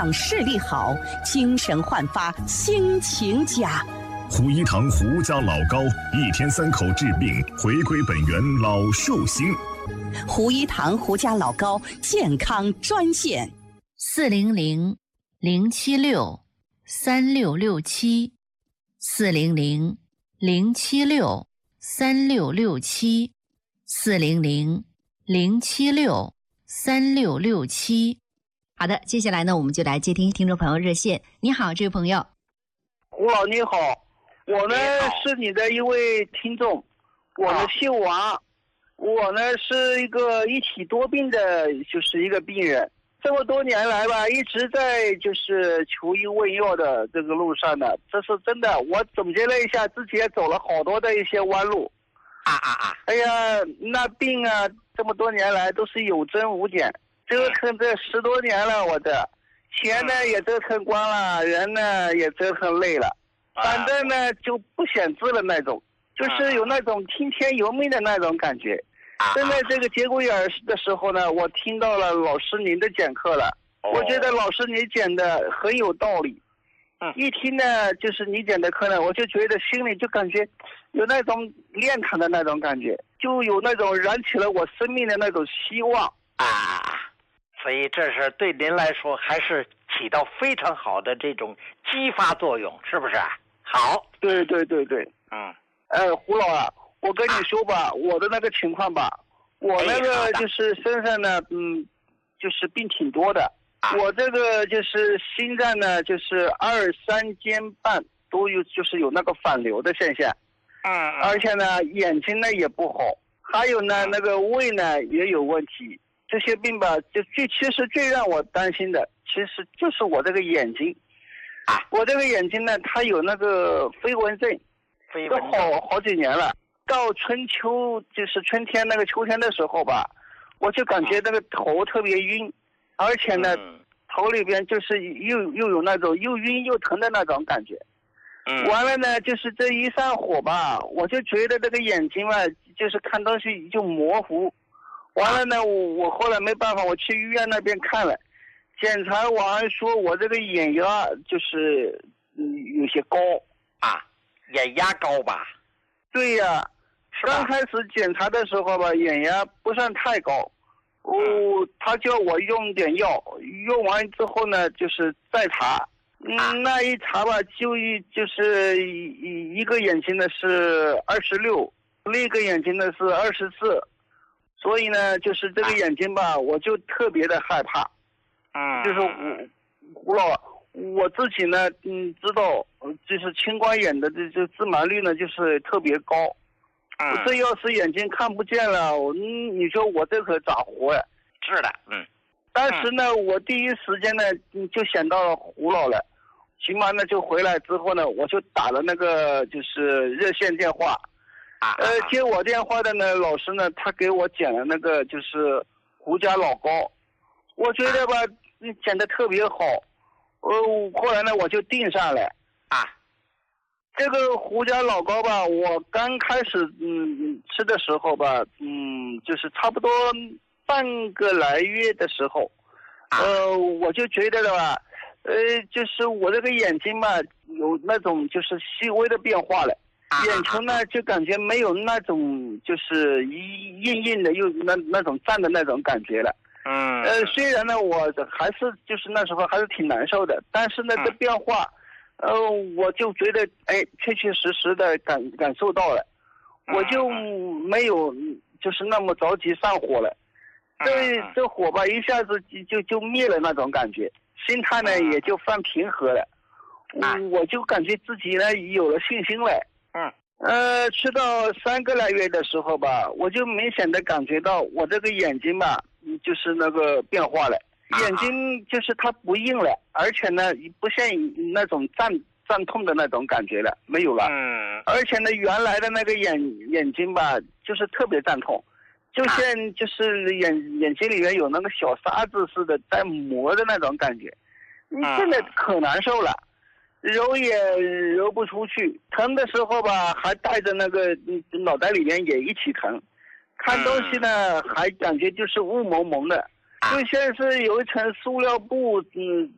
量视力好，精神焕发，心情佳。 胡一堂胡家老高，1天3口治病，回归本源老寿星。 胡一堂胡家老高健康专线 400-076-3667，400-076-3667。好的，接下来呢，我们就来接听听众朋友热线。你好，这位朋友。 胡老你好，我呢是你的一位听众，我呢姓王，我呢是一个一体多病的，就是一个病人。这么多年来吧，一直在就是求医问药的这个路上呢，这是真的。我总结了一下，自己也走了好多的一些弯路。哎呀，那病啊，这么多年来都是有增无减，折腾这10多年了，我的钱呢也折腾光了，人呢也折腾累了，反正呢就不显字了那种，就是有那种听天由命的那种感觉。正在这个节骨眼的时候呢，我听到了老师您的讲课了，我觉得老师你讲的很有道理。一听呢，就是你讲的课呢，我就觉得心里就感觉有那种炼堂的那种感觉，就有那种燃起了我生命的那种希望所以这是对您来说还是起到非常好的这种激发作用，是不是？好， 对，胡老啊，我跟你说吧，我的那个情况吧，我那个就是身上呢，就是病挺多的。我这个就是心脏呢，就是2、3间半都有，就是有那个反流的现象。而且呢，眼睛呢也不好，还有呢，那个胃呢也有问题。这些病吧，其实最让我担心的，其实就是我这个眼睛。我这个眼睛呢，它有那个飞蚊症，都好几年了。到春秋，就是春天那个秋天的时候吧，我就感觉那个头特别晕，而且呢，头里边就是又有那种又晕又疼的那种感觉。完了呢，就是这一上火吧，我就觉得这个眼睛嘛，就是看东西就模糊。完了呢，我后来没办法，我去医院那边看了，检查完说我这个眼压就是有些高眼压高吧？ 对呀，刚开始检查的时候吧，眼压不算太高。他叫我用点药，用完之后呢，就是再查。那一查吧，就是一个眼睛呢是26，另一个眼睛呢是24。所以呢，就是这个眼睛吧，我就特别的害怕。就是胡老，我自己呢，知道，就是青光眼的这致盲率呢，就是特别高。这要是眼睛看不见了，你说我这可咋活呀？ 是的， 当时呢，我第一时间呢，就想到了胡老了。起码呢，就回来之后呢，我就打了那个就是热线电话。接我电话的呢，老师呢，他给我讲了那个就是胡家老高，我觉得吧，讲的特别好。后来呢，我就定上了。这个胡家老高吧，我刚开始吃的时候吧，就是差不多半个来月的时候，我就觉得了吧，就是我这个眼睛吧，有那种就是细微的变化了。眼球呢，就感觉没有那种就是硬硬的，又那种胀的那种感觉了。虽然呢，我还是就是那时候还是挺难受的，但是呢，这变化，我就觉得确确实实的感受到了，我就没有就是那么着急上火了。这火吧，一下子就灭了那种感觉，心态呢也就放平和了。我就感觉自己呢有了信心了。吃到3个来月的时候吧，我就明显的感觉到我这个眼睛吧，就是那个变化了，眼睛就是它不硬了，而且呢不像那种胀痛的那种感觉了，没有了。而且呢，原来的那个眼睛吧，就是特别胀痛，就像就是眼睛里面有那个小沙子似的在磨的那种感觉，真的可难受了。揉也揉不出去，疼的时候吧，还带着那个脑袋里面也一起疼，看东西呢还感觉就是雾蒙蒙的，就像是有一层塑料布